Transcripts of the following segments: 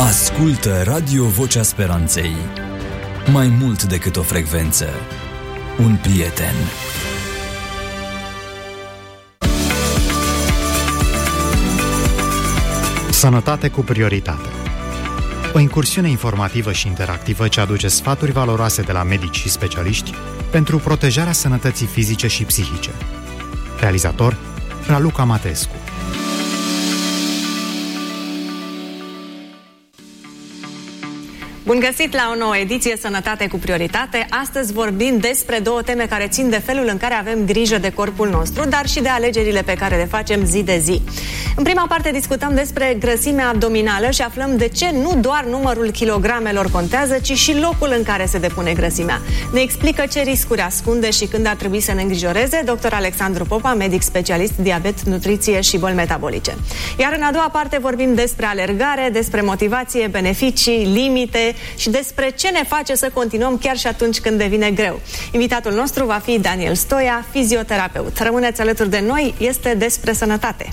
Ascultă Radio Vocea Speranței. Mai mult decât o frecvență, un prieten. Sănătate cu prioritate. O incursiune informativă și interactivă ce aduce sfaturi valoroase de la medici și specialiști pentru protejarea sănătății fizice și psihice. Realizator Raluca Matescu. Bun găsit la o nouă ediție Sănătate cu prioritate. Astăzi vorbim despre două teme care țin de felul în care avem grijă de corpul nostru, dar și de alegerile pe care le facem zi de zi. În prima parte discutăm despre grăsimea abdominală și aflăm de ce nu doar numărul kilogramelor contează, ci și locul în care se depune grăsimea. Ne explică ce riscuri ascunde și când ar trebui să ne îngrijoreze dr. Alexandru Popa, medic specialist, diabet, nutriție și boli metabolice. Iar în a doua parte vorbim despre alergare, despre motivație, beneficii, limite și despre ce ne face să continuăm chiar și atunci când devine greu. Invitatul nostru va fi Daniel Stoia, fizioterapeut. Rămâneți alături de noi, este despre sănătate.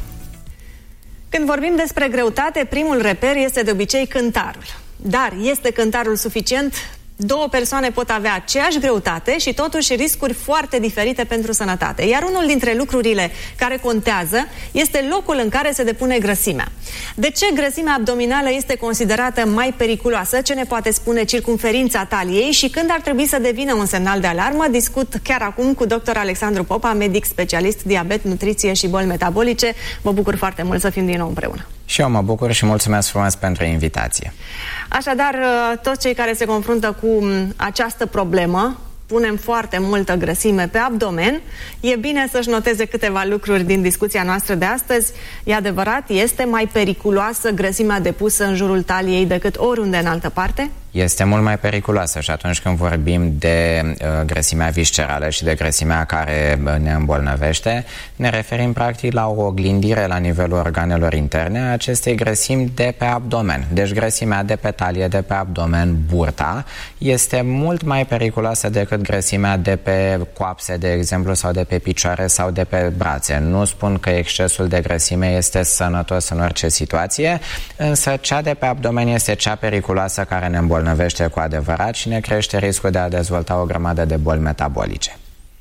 Când vorbim despre greutate, primul reper este de obicei cântarul. Dar este cântarul suficient? Două persoane pot avea aceeași greutate și totuși riscuri foarte diferite pentru sănătate. Iar unul dintre lucrurile care contează este locul în care se depune grăsimea. De ce grăsimea abdominală este considerată mai periculoasă? Ce ne poate spune circumferința taliei și când ar trebui să devină un semnal de alarmă? Discut chiar acum cu dr. Alexandru Popa, medic specialist, diabet, nutriție și boli metabolice. Mă bucur foarte mult să fim din nou împreună. Și eu mă bucur și mulțumesc frumos pentru invitație. Așadar, toți cei care se confruntă cu această problemă, punem foarte multă grăsime pe abdomen, e bine să-și noteze câteva lucruri din discuția noastră de astăzi. E adevărat, este mai periculoasă grăsimea depusă în jurul taliei decât oriunde în altă parte? Este mult mai periculoasă și atunci când vorbim de grăsimea viscerală și de grăsimea care ne îmbolnăvește, ne referim practic la o oglindire la nivelul organelor interne a acestei grăsimi de pe abdomen. Deci grăsimea de pe talie, de pe abdomen, burta, este mult mai periculoasă decât grăsimea de pe coapse, de exemplu, sau de pe picioare sau de pe brațe. Nu spun că excesul de grăsime este sănătos în orice situație, însă cea de pe abdomen este cea periculoasă care ne îmbolnăvește cu adevărat și ne crește riscul de a dezvolta o grămadă de boli metabolice.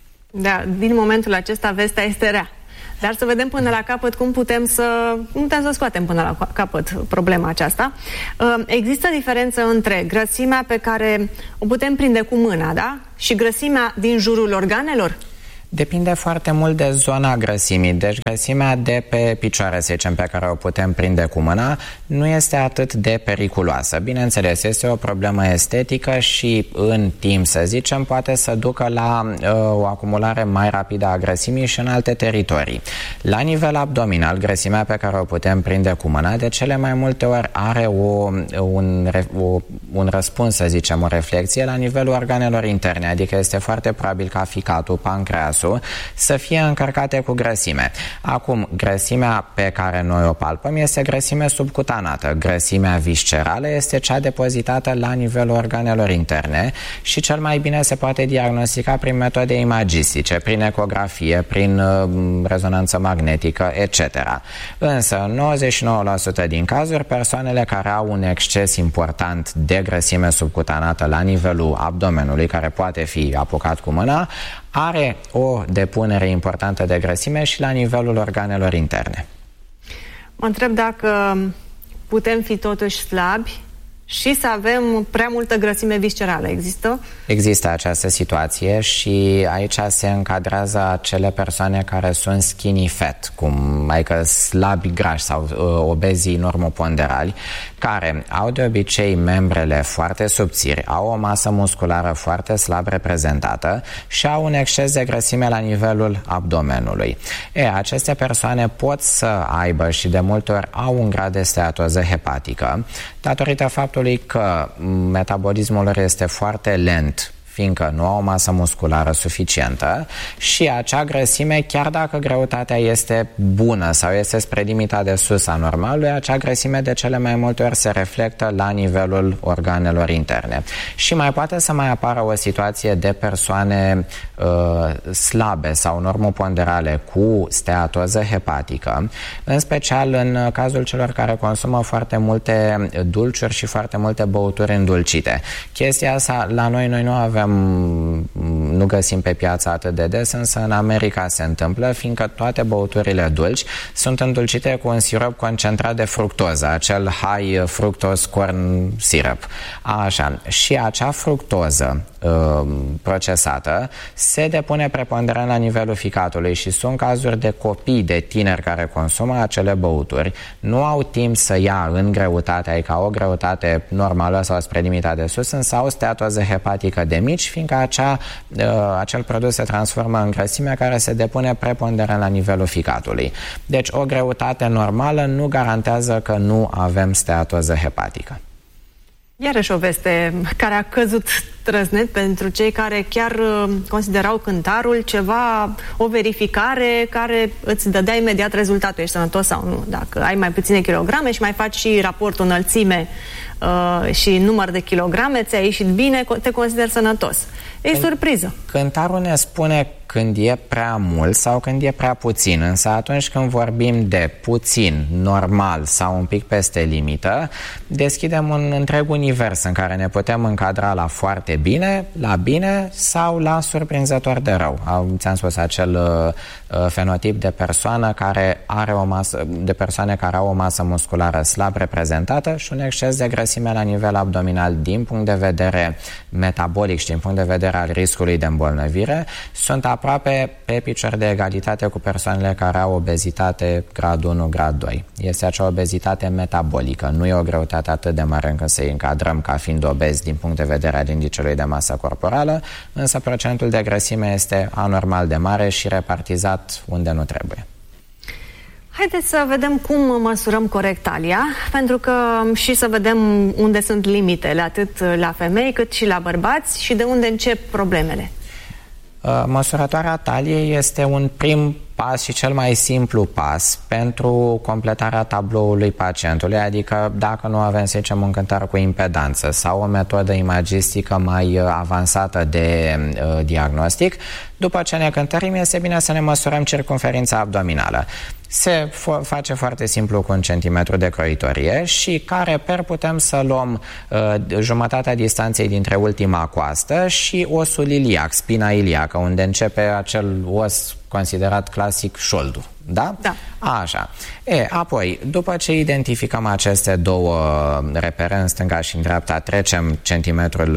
Da, din momentul acesta vestea este rea. Dar să vedem până la capăt cum putem să scoatem până la capăt problema aceasta. Există diferență între grăsimea pe care o putem prinde cu mâna, da? Și grăsimea din jurul organelor? Depinde foarte mult de zona grăsimii. Deci grăsimea de pe picioare, să zicem, pe care o putem prinde cu mâna, nu este atât de periculoasă. Bineînțeles, este o problemă estetică și în timp, să zicem, poate să ducă la o acumulare mai rapidă a grăsimii și în alte teritorii. La nivel abdominal, grăsimea pe care o putem prinde cu mâna, de cele mai multe ori are un răspuns, să zicem, o reflexie la nivelul organelor interne, adică este foarte probabil ca ficatul, pancreasul, să fie încărcate cu grăsime. Acum, grăsimea pe care noi o palpăm este grăsime subcutanată. Grăsimea viscerală este cea depozitată la nivelul organelor interne și cel mai bine se poate diagnostica prin metode imagistice, prin ecografie, prin rezonanță magnetică, etc. Însă, în 99% din cazuri, persoanele care au un exces important de grăsime subcutanată la nivelul abdomenului, care poate fi apucat cu mâna, are o depunere importantă de grăsime și la nivelul organelor interne. Mă întreb dacă putem fi totuși slabi și să avem prea multă grăsime viscerală. Există? Există această situație și aici se încadrează acele persoane care sunt skinny fat, adică slabi grași sau obezii normoponderali, care au de obicei membrele foarte subțiri, au o masă musculară foarte slab reprezentată și au un exces de grăsime la nivelul abdomenului. Aceste persoane pot să aibă și de multe ori au un grad de steatoză hepatică datorită faptului că metabolismul lor este foarte lent fiindcă nu au o masă musculară suficientă și acea grăsime, chiar dacă greutatea este bună sau este spre limita de sus a normalului, acea grăsime de cele mai multe ori se reflectă la nivelul organelor interne. Și mai poate să mai apară o situație de persoane slabe sau normoponderale cu steatoză hepatică, în special în cazul celor care consumă foarte multe dulciuri și foarte multe băuturi îndulcite. Chestia asta la noi nu avem, nu găsim pe piață atât de des, însă în America se întâmplă, fiindcă toate băuturile dulci sunt îndulcite cu un sirop concentrat de fructoză, acel high fructose corn syrup. Așa. Și acea fructoză procesată se depune preponderent la nivelul ficatului și sunt cazuri de copii, de tineri care consumă acele băuturi, nu au timp să ia în greutate, adică o greutate normală sau spre limita de sus, însă au steatoză hepatică de mici, fiindcă acel produs se transformă în grăsime care se depune preponderent la nivelul ficatului. Deci o greutate normală nu garantează că nu avem steatoză hepatică. Iarăși o veste care a căzut trăsnet pentru cei care chiar considerau cântarul ceva, o verificare care îți dădea imediat rezultatul, ești sănătos sau nu. Dacă ai mai puține kilograme și mai faci și raportul înălțime și număr de kilograme, ți-a ieșit bine, te consideri sănătos. E surpriză. Cântarul ne spune când e prea mult sau când e prea puțin, însă atunci când vorbim de puțin, normal sau un pic peste limită, deschidem un întreg univers în care ne putem încadra la foarte bine, la bine sau la surprinzător de rău. Ți-am spus acel fenotip de persoană care are o masă, de persoane care au o masă musculară slab reprezentată și un exces de grăsime la nivel abdominal din punct de vedere metabolic și din punct de vedere al riscului de îmbolnăvire, sunt aproape pe picior de egalitate cu persoanele care au obezitate grad 1, grad 2. Este acea obezitate metabolică, nu e o greutate atât de mare încât să-i încadrăm ca fiind obezi din punct de vedere al indicelui de masă corporală, însă procentul de grăsime este anormal de mare și repartizat unde nu trebuie. Haideți să vedem cum măsurăm corect talia, pentru că și să vedem unde sunt limitele, atât la femei cât și la bărbați și de unde încep problemele. Măsurătoarea taliei este un prim pas și cel mai simplu pas pentru completarea tabloului pacientului, adică dacă nu avem, să zicem, un cântar cu impedanță sau o metodă imagistică mai avansată de diagnostic, după ce ne cântărim, este bine să ne măsurăm circumferința abdominală. Se face foarte simplu cu 1 centimetru de croitorie și ca reper putem să luăm jumătatea distanței dintre ultima coastă și osul iliac, spina iliacă, unde începe acel os considerat clasic șoldul. Da? Da. Așa. Apoi, după ce identificăm aceste două repere în stânga și în dreapta, trecem centimetrul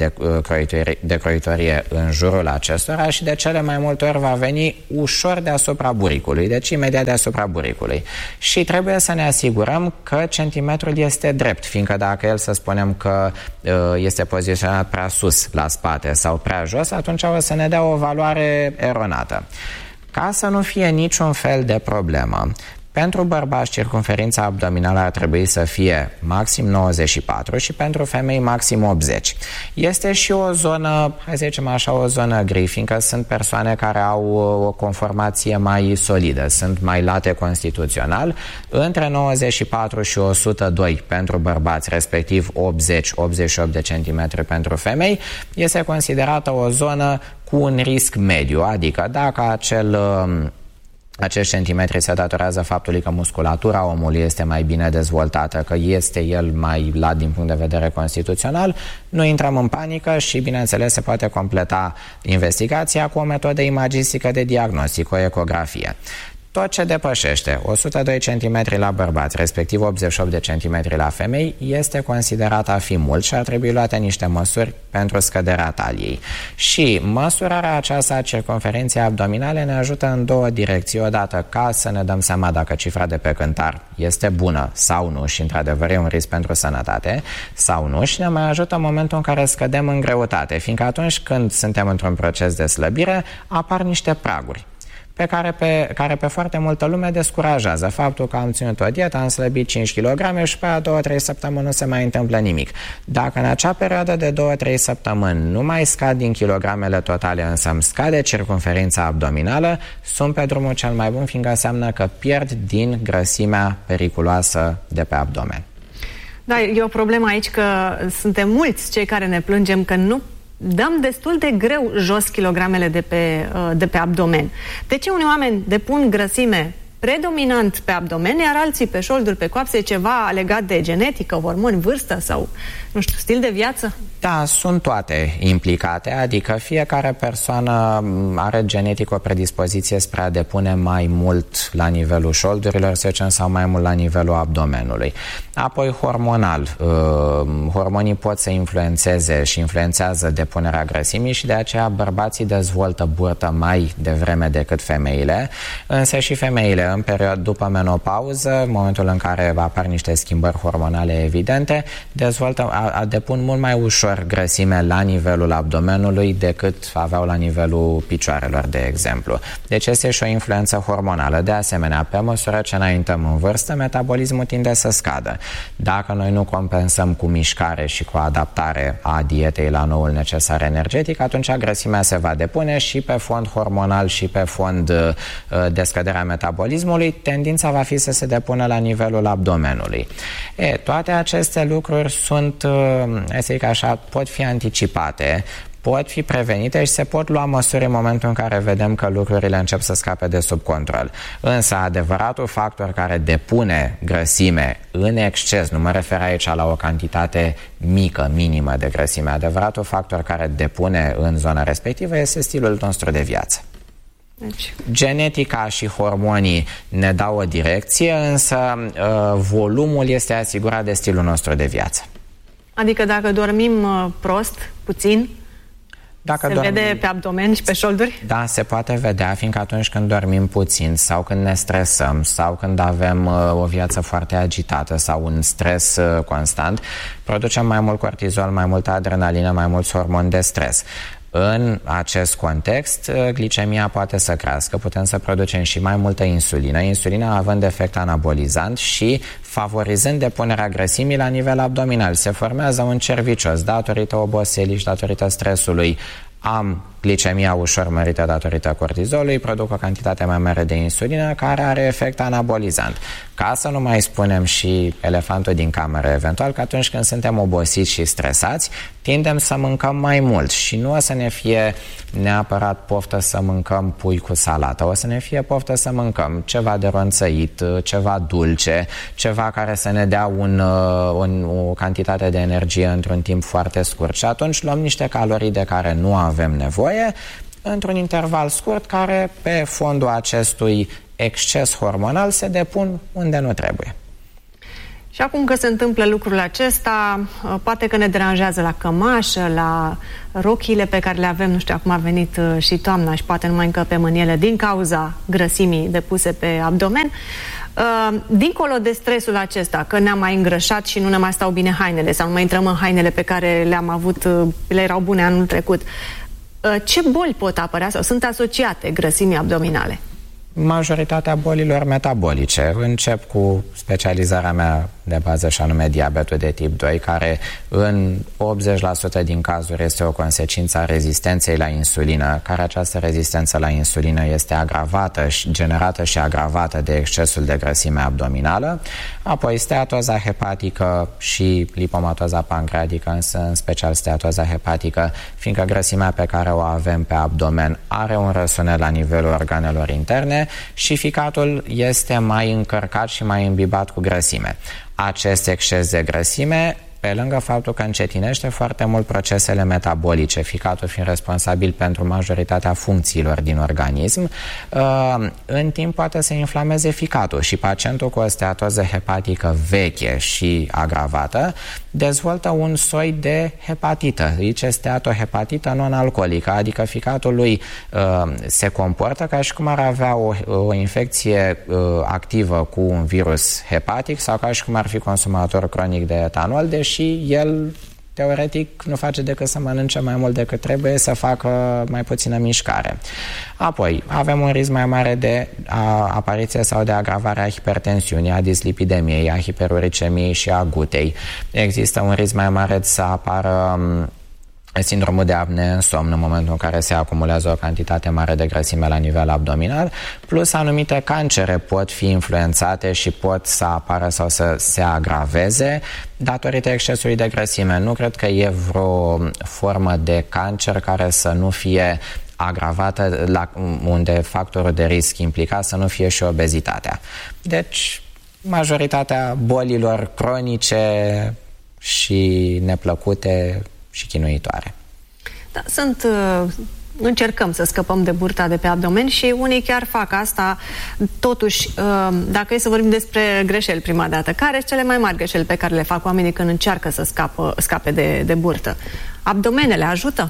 de croitorie în jurul acestora și de cele mai multe ori va veni ușor deasupra buricului, deci imediat deasupra buricului. Și trebuie să ne asigurăm că centimetrul este drept, fiindcă dacă el, să spunem că este poziționat prea sus la spate sau prea jos, atunci o să ne dea o valoare eronată. Ca să nu fie niciun fel de problemă, pentru bărbați circumferința abdominală ar trebui să fie maxim 94 și pentru femei maxim 80. Este și o zonă, hai să zicem așa, o zonă gri, fiindcă sunt persoane care au o conformație mai solidă, sunt mai late constituțional, între 94 și 102 pentru bărbați, respectiv 80-88 de centimetri pentru femei, este considerată o zonă cu un risc mediu, adică dacă acești centimetri se datorează faptului că musculatura omului este mai bine dezvoltată, că este el mai lat din punct de vedere constituțional, nu intrăm în panică și, bineînțeles, se poate completa investigația cu o metodă imagistică de diagnostic, o ecografie. Tot ce depășește 102 cm la bărbați, respectiv 88 de cm la femei, este considerat a fi mult și ar trebui luate niște măsuri pentru scăderea taliei. Și măsurarea aceasta a circumferinței abdominale ne ajută în două direcții. Odată ca să ne dăm seama dacă cifra de pe cântar este bună sau nu și într-adevăr e un risc pentru sănătate sau nu, și ne mai ajută în momentul în care scădem în greutate, fiindcă atunci când suntem într-un proces de slăbire apar niște praguri. care pe foarte multă lume descurajează. Faptul că am ținut o dietă, am slăbit 5 kg și pe aia 2-3 săptămâni nu se mai întâmplă nimic. Dacă în acea perioadă de 2-3 săptămâni nu mai scad din kilogramele totale, însă îmi scade circumferința abdominală, sunt pe drumul cel mai bun, fiindcă înseamnă că pierd din grăsimea periculoasă de pe abdomen. Da, e o problemă aici că suntem mulți cei care ne plângem că nu dăm destul de greu jos kilogramele de pe abdomen. De ce unii oameni depun grăsime predominant pe abdomen, iar alții pe șolduri, pe coapse, ceva legat de genetică, hormoni, vârstă sau, nu știu, stil de viață? Da, sunt toate implicate, adică fiecare persoană are genetic o predispoziție spre a depune mai mult la nivelul șoldurilor, să zicem, sau mai mult la nivelul abdomenului. Apoi hormonal, hormonii pot să influențeze și influențează depunerea grăsimii și de aceea bărbații dezvoltă burtă mai devreme decât femeile, însă și femeile în perioada după menopauză, în momentul în care apar niște schimbări hormonale evidente, depun mult mai ușor grăsime la nivelul abdomenului decât aveau la nivelul picioarelor, de exemplu. Deci este și o influență hormonală. De asemenea, pe măsură ce înaintăm în vârstă, metabolismul tinde să scadă. Dacă noi nu compensăm cu mișcare și cu adaptare a dietei la noul necesar energetic, atunci grăsimea se va depune și pe fond hormonal și pe fond de scăderea metabolismului, tendința va fi să se depună la nivelul abdomenului. Toate aceste lucruri sunt, să zic așa, pot fi anticipate, pot fi prevenite și se pot lua măsuri în momentul în care vedem că lucrurile încep să scape de sub control. Însă adevăratul factor care depune grăsime în exces, nu mă refer aici la o cantitate mică, minimă de grăsime, adevăratul factor care depune în zona respectivă este stilul nostru de viață. Genetica și hormonii ne dau o direcție, însă volumul este asigurat de stilul nostru de viață. Adică dacă dormim prost, puțin, vede pe abdomen și pe șolduri? Da, se poate vedea, fiindcă atunci când dormim puțin sau când ne stresăm sau când avem o viață foarte agitată sau un stres constant, producem mai mult cortizol, mai multă adrenalină, mai mulți hormoni de stres. În acest context, glicemia poate să crească, putem să producem și mai multă insulină, insulina având efect anabolizant și favorizând depunerea grăsimii la nivel abdominal. Se formează un cerc vicios datorită oboselii și datorită stresului. Am glicemia ușor mărită datorită cortizolului, produc o cantitate mai mare de insulină care are efect anabolizant. Ca să nu mai spunem și elefantul din cameră, eventual că atunci când suntem obosiți și stresați, tindem să mâncăm mai mult și nu o să ne fie neapărat poftă să mâncăm pui cu salată, o să ne fie poftă să mâncăm ceva de ronțăit, ceva dulce, ceva care să ne dea o cantitate de energie într-un timp foarte scurt și atunci luăm niște calorii de care nu avem nevoie într-un interval scurt care pe fondul acestui exces hormonal se depun unde nu trebuie. Și acum că se întâmplă lucrul acesta, poate că ne deranjează la cămașă, la rochiile pe care le avem, nu știu, acum a venit și toamna și poate nu mai încăpem în ele din cauza grăsimii depuse pe abdomen. Dincolo de stresul acesta, că ne-am mai îngrășat și nu ne mai stau bine hainele sau nu mai intrăm în hainele pe care le-am avut, le erau bune anul trecut, ce boli pot apărea sau sunt asociate grăsimii abdominale? Majoritatea bolilor metabolice. Încep cu specializarea mea de bază și anume diabetul de tip 2, care în 80% din cazuri este o consecință a rezistenței la insulină, care această rezistență la insulină este agravată și generată și agravată de excesul de grăsime abdominală, apoi steatoza hepatică și lipomatoza pancreatică, însă în special steatoza hepatică, fiindcă grăsimea pe care o avem pe abdomen are un răsunet la nivelul organelor interne și ficatul este mai încărcat și mai imbibat cu grăsime. Acest exces de grăsime, pe lângă faptul că încetinește foarte mult procesele metabolice, ficatul fiind responsabil pentru majoritatea funcțiilor din organism, în timp poate să inflameze ficatul și pacientul cu o steatoză hepatică veche și agravată dezvoltă un soi de hepatită, zice steatohepatită non-alcoolică, adică ficatul lui se comportă ca și cum ar avea o infecție activă cu un virus hepatic sau ca și cum ar fi consumator cronic de etanol, deși el teoretic nu face decât să mănânce mai mult decât trebuie, să facă mai puțină mișcare. Apoi, avem un risc mai mare de apariție sau de agravare a hipertensiunii, a dislipidemiei, a hiperuricemiei și a gutei. Există un risc mai mare să apară sindromul de apnee în somn în momentul în care se acumulează o cantitate mare de grăsime la nivel abdominal, plus anumite cancere pot fi influențate și pot să apară sau să se agraveze datorită excesului de grăsime. Nu cred că e vreo formă de cancer care să nu fie agravată, unde factorul de risc implicat să nu fie și obezitatea. Deci, majoritatea bolilor cronice și neplăcute și chinuitoare. Da, încercăm să scăpăm de burta de pe abdomen și unii chiar fac asta. Totuși, dacă e să vorbim despre greșeli prima dată, care sunt cele mai mari greșeli pe care le fac oamenii când încearcă să scape de burtă? Abdomenele ajută?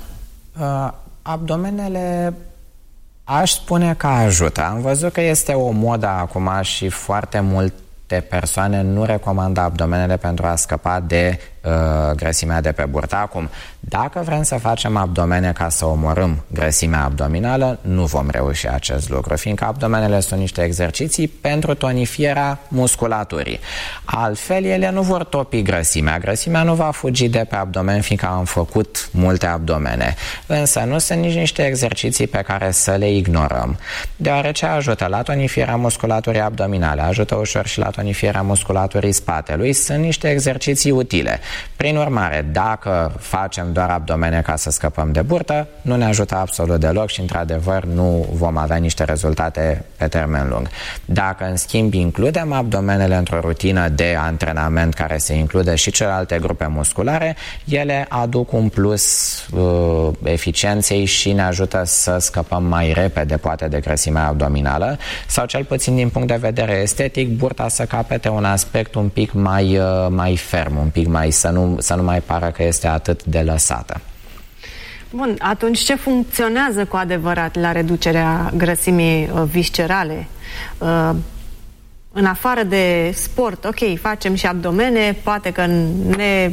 Abdomenele aș spune că ajută. Am văzut că este o modă acum și foarte multe persoane nu recomandă abdomenele pentru a scăpa de grăsimea de pe burtă. Acum, dacă vrem să facem abdomene ca să omorâm grăsimea abdominală, nu vom reuși acest lucru, fiindcă abdomenele sunt niște exerciții pentru tonifierea musculaturii. Altfel, ele nu vor topi grăsimea. Grăsimea nu va fugi de pe abdomen, fiindcă am făcut multe abdomene. Însă nu sunt nici niște exerciții pe care să le ignorăm, deoarece ajută la tonifierea musculaturii abdominale, ajută ușor și la tonifierea musculaturii spatelui. Sunt niște exerciții utile. Prin urmare, dacă facem doar abdomene ca să scăpăm de burtă, nu ne ajută absolut deloc și, într-adevăr, nu vom avea niște rezultate pe termen lung. Dacă, în schimb, includem abdomenele într-o rutină de antrenament care se include și celelalte grupe musculare, ele aduc un plus eficienței și ne ajută să scăpăm mai repede, poate, de grăsimea abdominală sau, cel puțin din punct de vedere estetic, burta să capete un aspect un pic mai ferm, un pic mai să nu mai pară că este atât de lăsată. Bun, atunci ce funcționează cu adevărat la reducerea grăsimii viscerale? În afară de sport, ok, facem și abdomene, poate că ne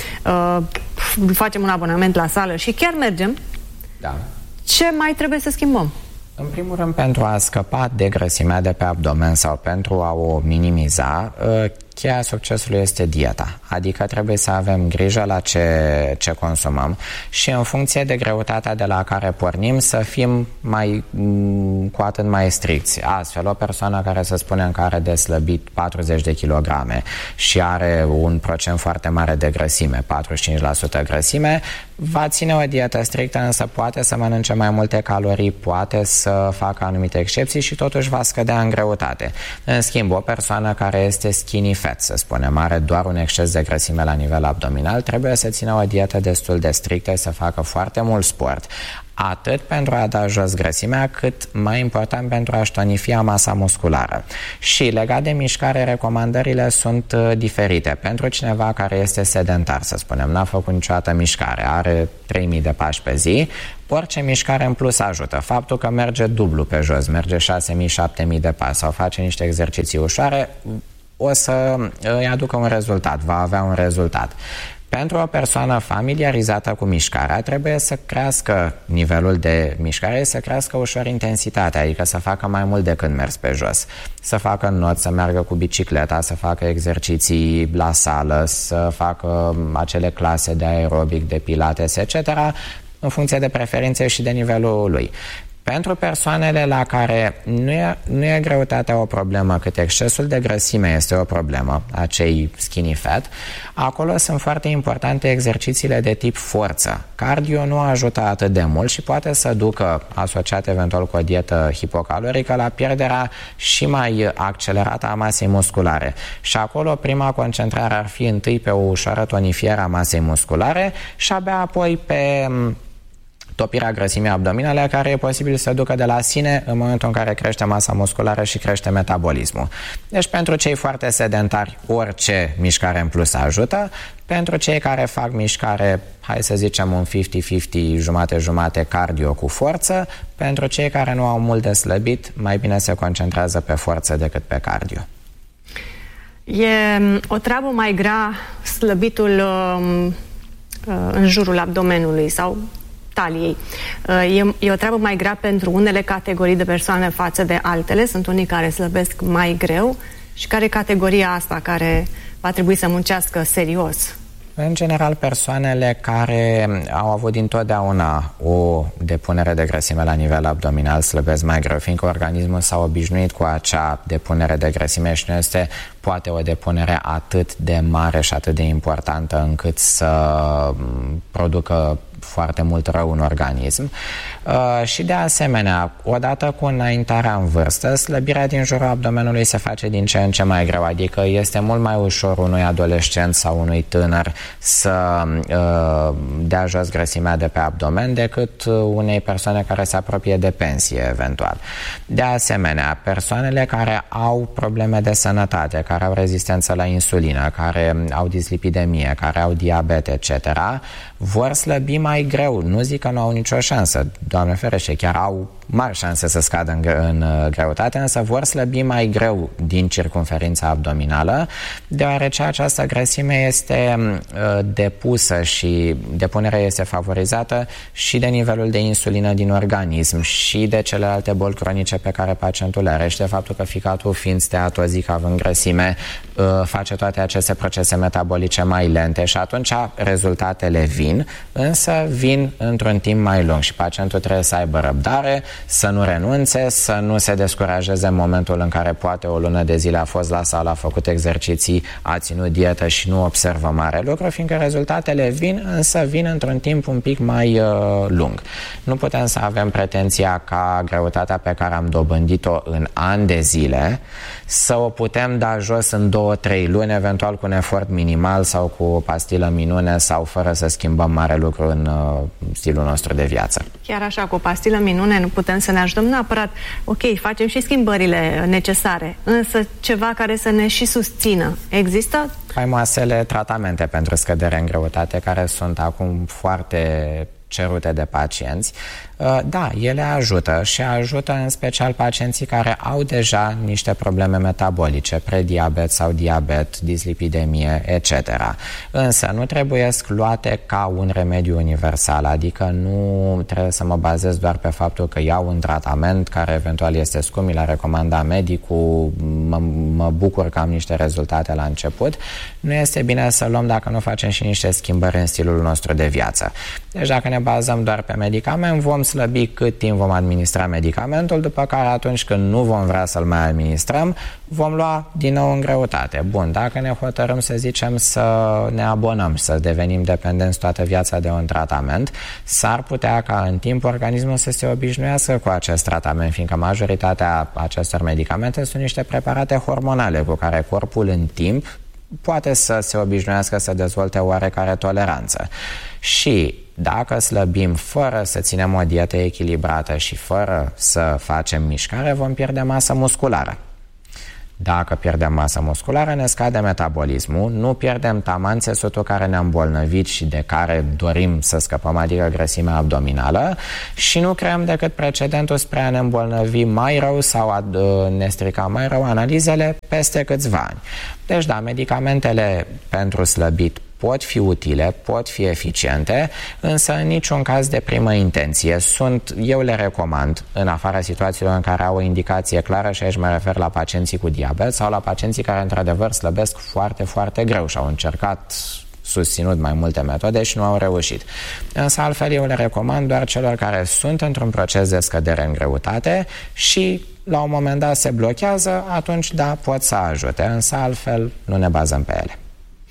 facem un abonament la sală și chiar mergem. Da. Ce mai trebuie să schimbăm? În primul rând, pentru a scăpa de grăsimea de pe abdomen sau pentru a o minimiza, cheia succesului este dieta. Adică trebuie să avem grijă la ce consumăm și, în funcție de greutatea de la care pornim, să fim cu atât mai stricți. Astfel, o persoană care, să spunem, că are de slăbit 40 de kilograme și are un procent foarte mare de grăsime, 45% grăsime, va ține o dietă strictă, însă poate să mănânce mai multe calorii, poate să facă anumite excepții și totuși va scădea în greutate. În schimb, o persoană care este skinny fat, să spunem, are doar un exces de grăsime la nivel abdominal, trebuie să țină o dietă destul de strictă, să facă foarte mult sport, atât pentru a da jos grăsimea, cât, mai important, pentru a-și tonifia masa musculară. Și legat de mișcare, recomandările sunt diferite. Pentru cineva care este sedentar, să spunem, n-a făcut niciodată mișcare, are 3000 de pași pe zi, orice mișcare în plus ajută. Faptul că merge dublu pe jos, merge 6000-7000 de pași sau face niște exerciții ușoare, o să îi aducă un rezultat, va avea un rezultat. Pentru o persoană familiarizată cu mișcarea, trebuie să crească nivelul de mișcare, să crească ușor intensitatea, adică să facă mai mult decât mers pe jos. Să facă not, să meargă cu bicicleta, să facă exerciții la sală, să facă acele clase de aerobic, de pilates, etc., în funcție de preferințe și de nivelul lui. Pentru persoanele la care nu e greutatea o problemă, cât excesul de grăsime este o problemă, acei skinny fat, acolo sunt foarte importante exercițiile de tip forță. Cardio nu ajută atât de mult și poate să ducă, asociat eventual cu o dietă hipocalorică, la pierderea și mai accelerată a masei musculare. Și acolo prima concentrare ar fi întâi pe o ușoară tonifiere a masei musculare și abia apoi pe topirea grăsimii abdominale, care e posibil să ducă de la sine în momentul în care crește masa musculară și crește metabolismul. Deci, pentru cei foarte sedentari, orice mișcare în plus ajută. Pentru cei care fac mișcare, hai să zicem un 50-50, jumate-jumate cardio cu forță, pentru cei care nu au mult de slăbit, mai bine se concentrează pe forță decât pe cardio. E o treabă mai grea slăbitul în jurul abdomenului sau taliei. E o treabă mai grea pentru unele categorii de persoane față de altele. Sunt unii care slăbesc mai greu. Și care e categoria asta care va trebui să muncească serios? În general, persoanele care au avut dintotdeauna o depunere de grăsime la nivel abdominal slăbesc mai greu, fiindcă organismul s-a obișnuit cu acea depunere de grăsime și nu este poate o depunere atât de mare și atât de importantă încât să producă foarte mult rău în organism. Și de asemenea, odată cu înaintarea în vârstă, slăbirea din jurul abdomenului se face din ce în ce mai greu, adică este mult mai ușor unui adolescent sau unui tânăr să dea jos grăsimea de pe abdomen decât unei persoane care se apropie de pensie eventual. De asemenea, persoanele care au probleme de sănătate, care au rezistență la insulină, care au dislipidemie, care au diabet, etc., vor slăbi mai greu. Nu zic că nu au nicio șansă, Doamne ferește, chiar au mari șanse să scadă în greutate, însă vor slăbi mai greu din circumferința abdominală, deoarece această grăsime este depusă și depunerea este favorizată și de nivelul de insulină din organism și de celelalte boli cronice pe care pacientul le are și de faptul că ficatul fiind steatozic, având grăsime, face toate aceste procese metabolice mai lente și atunci rezultatele vin, însă vin într-un timp mai lung și pacientul trebuie să aibă răbdare, să nu renunțe, să nu se descurajeze în momentul în care poate o lună de zile a fost la sală, a făcut exerciții, a ținut dietă și nu observă mare lucru, fiindcă rezultatele vin, însă vin într-un timp un pic mai lung. Nu putem să avem pretenția ca greutatea pe care am dobândit-o în ani de zile să o putem da jos în 2-3 luni, eventual cu un efort minimal sau cu o pastilă minune sau fără să schimbăm mare lucru în stilul nostru de viață. Chiar așa, cu o pastilă minune nu putem să ne ajutăm neapărat. Ok, facem și schimbările necesare, însă ceva care să ne și susțină. Există? Faimoasele tratamente pentru scădere în greutate, care sunt acum foarte cerute de pacienți, da, ele ajută și ajută în special pacienții care au deja niște probleme metabolice, prediabet sau diabet, dislipidemie, etc. Însă nu trebuie luate ca un remediu universal, adică nu trebuie să mă bazez doar pe faptul că iau un tratament care eventual este scump, mi l-a recomandat medicul, mă bucur că am niște rezultate la început. Nu este bine să luăm dacă nu facem și niște schimbări în stilul nostru de viață. Deci dacă ne bazăm doar pe medicament, vom slăbi cât timp vom administra medicamentul, după care atunci când nu vom vrea să-l mai administrăm, vom lua din nou în greutate. Bun, dacă ne hotărâm, să zicem, să ne abonăm, să devenim dependenți toată viața de un tratament, s-ar putea ca în timp organismul să se obișnuiască cu acest tratament, fiindcă majoritatea acestor medicamente sunt niște preparate hormonale cu care corpul în timp poate să se obișnuiască să dezvolte oarecare toleranță. Și dacă slăbim fără să ținem o dietă echilibrată și fără să facem mișcare, vom pierde masă musculară. Dacă pierdem masă musculară, ne scade metabolismul, nu pierdem taman țesutul care ne-a îmbolnăvit și de care dorim să scăpăm, adică grăsimea abdominală, și nu creăm decât precedentul spre a ne îmbolnăvi mai rău sau a ne strica mai rău analizele peste câțiva ani. Deci da, medicamentele pentru slăbit pot fi utile, pot fi eficiente, însă în niciun caz de primă intenție. Eu le recomand în afara situațiilor în care au o indicație clară, și aici mă refer la pacienții cu diabet sau la pacienții care într-adevăr slăbesc foarte, foarte greu și au încercat susținut mai multe metode și nu au reușit. Însă altfel eu le recomand doar celor care sunt într-un proces de scădere în greutate și la un moment dat se blochează, atunci da, pot să ajute, însă altfel nu ne bazăm pe ele.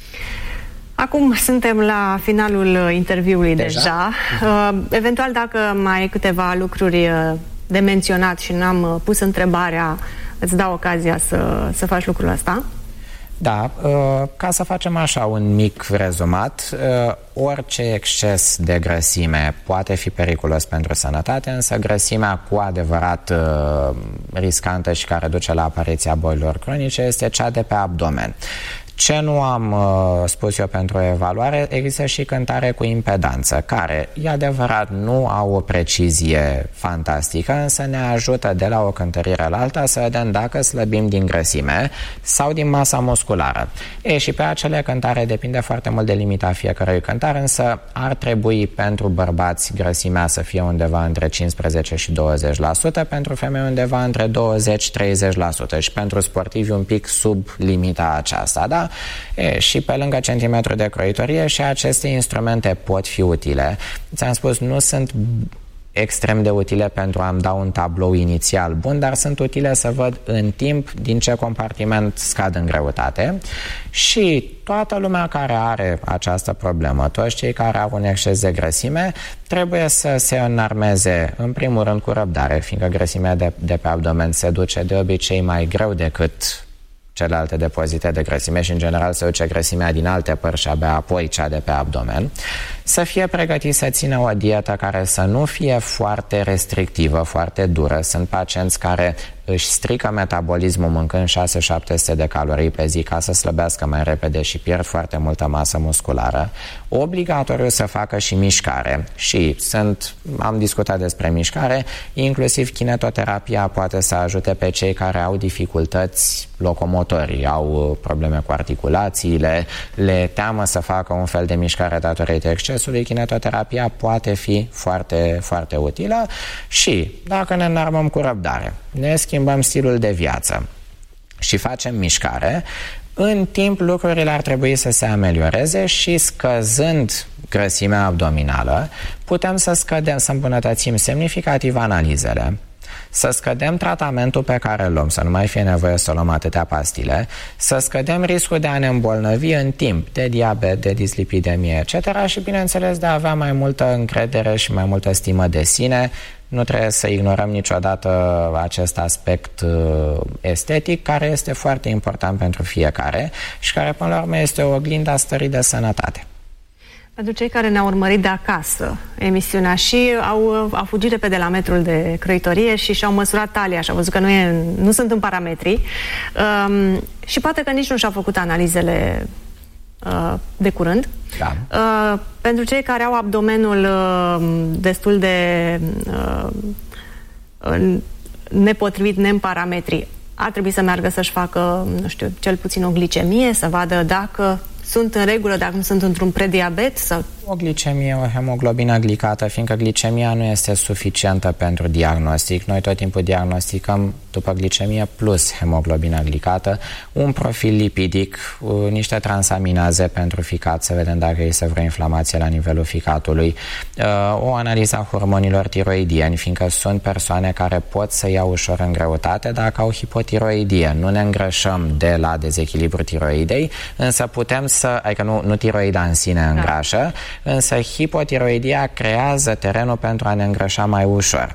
Acum suntem la finalul interviului deja. Eventual, dacă mai ai câteva lucruri de menționat și n-am pus întrebarea, îți dau ocazia să faci lucrul ăsta. Da, ca să facem așa un mic rezumat, orice exces de grăsime poate fi periculos pentru sănătate, însă grăsimea cu adevărat riscantă și care duce la apariția bolilor cronice este cea de pe abdomen. Ce nu am spus eu pentru o evaluare, există și cântare cu impedanță, care, e adevărat, nu au o precizie fantastică, însă ne ajută de la o cântărire la alta să vedem dacă slăbim din grăsime sau din masa musculară. Și pe acele cântare depinde foarte mult de limita fiecărui cântar, însă ar trebui pentru bărbați grăsimea să fie undeva între 15 și 20%, pentru femei undeva între 20-30% și pentru sportivi un pic sub limita aceasta, da? Și pe lângă centimetru de croitorie și aceste instrumente pot fi utile. Ți-am spus, nu sunt extrem de utile pentru a-mi da un tablou inițial bun, dar sunt utile să văd în timp din ce compartiment scad în greutate și toată lumea care are această problemă, toți cei care au un exces de grăsime, trebuie să se înarmeze în primul rând cu răbdare, fiindcă grăsimea de pe abdomen se duce de obicei mai greu decât celelalte depozite de grăsime și în general se duce grăsimea din alte părți și abia apoi cea de pe abdomen, să fie pregătit să țină o dietă care să nu fie foarte restrictivă, foarte dură. Sunt pacienți care își strică metabolismul mâncând 600-700 de calorii pe zi ca să slăbească mai repede și pierd foarte multă masă musculară. Obligatoriu să facă și mișcare și am discutat despre mișcare, inclusiv kinetoterapia poate să ajute pe cei care au dificultăți locomotorii, au probleme cu articulațiile, le teamă să facă un fel de mișcare datorită excesului, kinetoterapia poate fi foarte, foarte utilă și dacă ne înarmăm cu răbdare, ne schimbăm stilul de viață și facem mișcare, în timp lucrurile ar trebui să se amelioreze și scăzând grăsimea abdominală, putem să îmbunătățim semnificativ analizele, să scădem tratamentul pe care îl luăm, să nu mai fie nevoie să luăm atâtea pastile, să scădem riscul de a ne îmbolnăvi în timp de diabet, de dislipidemie, etc. și, bineînțeles, de a avea mai multă încredere și mai multă stimă de sine. Nu trebuie să ignorăm niciodată acest aspect estetic, care este foarte important pentru fiecare și care, până la urmă, este o oglindă a stării de sănătate. Pentru cei care ne-au urmărit de acasă emisiunea și au fugit repede la metrul de croitorie și și-au măsurat talia și au văzut că nu sunt în parametri și poate că nici nu și-au făcut analizele de curând. Da. Pentru cei care au abdomenul destul de nepotrivit, ne în parametri, ar trebui să meargă să-și facă, nu știu, cel puțin o glicemie, să vadă dacă sunt în regulă, dacă nu sunt într-un prediabet sau... O glicemie, o hemoglobină glicată, fiindcă glicemia nu este suficientă pentru diagnostic. Noi tot timpul diagnosticăm după glicemie plus hemoglobină glicată, un profil lipidic, niște transaminaze pentru ficat, să vedem dacă este vreo inflamație la nivelul ficatului, o analiză a hormonilor tiroidieni, fiindcă sunt persoane care pot să iau ușor în greutate dacă au hipotiroidie. Nu ne îngrășăm de la dezechilibru tiroidei, însă putem adică nu tiroida în sine îngrașă, însă hipotiroidia creează terenul pentru a ne îngrășa mai ușor.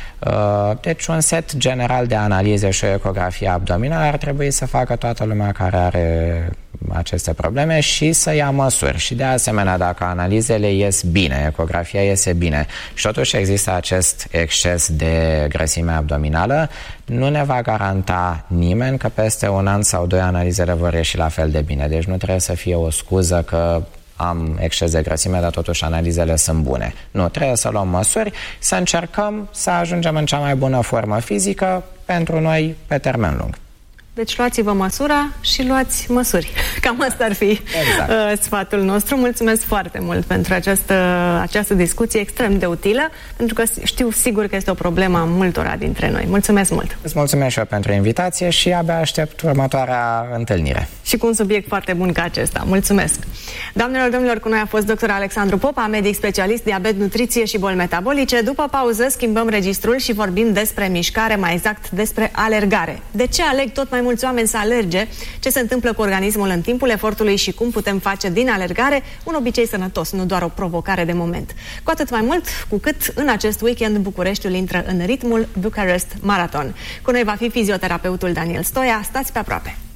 Deci un set general de analize și o ecografie abdominală ar trebui să facă toată lumea care are aceste probleme și să ia măsuri. Și de asemenea, dacă analizele ies bine, ecografia iese bine și totuși există acest exces de grăsime abdominală, nu ne va garanta nimeni că peste un an sau 2 analizele vor ieși la fel de bine. Deci nu trebuie să fie o scuză că am exces de grăsime, dar totuși analizele sunt bune. Nu, trebuie să luăm măsuri, să încercăm să ajungem în cea mai bună formă fizică pentru noi pe termen lung. Deci luați-vă măsura și luați măsuri. Cam asta ar fi sfatul nostru. Mulțumesc foarte mult pentru această discuție extrem de utilă, pentru că știu sigur că este o problemă a multora dintre noi. Mulțumesc mult! Îți mulțumesc și eu pentru invitație și abia aștept următoarea întâlnire. Și cu un subiect foarte bun ca acesta. Mulțumesc! Doamnelor, domnilor, cu noi a fost dr. Alexandru Popa, medic specialist, diabet, nutriție și boli metabolice. După pauză schimbăm registrul și vorbim despre mișcare, mai exact despre alergare. De ce aleg tot mai mulți oameni să alerge, ce se întâmplă cu organismul în timpul efortului și cum putem face din alergare un obicei sănătos, nu doar o provocare de moment. Cu atât mai mult cu cât în acest weekend Bucureștiul intră în ritmul Bucharest Marathon. Cu noi va fi fizioterapeutul Daniel Stoia. Stați pe aproape!